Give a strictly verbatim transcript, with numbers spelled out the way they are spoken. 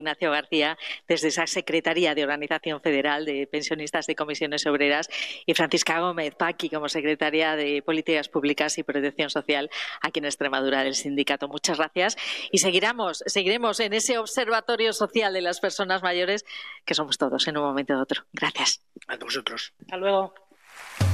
Ignacio García, desde esa Secretaría de Organización Federal de Pensionistas de Comisiones Obreras, y Francisca Gómez Paqui como Secretaria de Políticas Públicas y Protección Social aquí en Extremadura del sindicato. Muchas gracias y seguiremos, seguiremos en ese observatorio social de las personas mayores que somos todos en un momento u otro. Gracias. A vosotros. Hasta luego.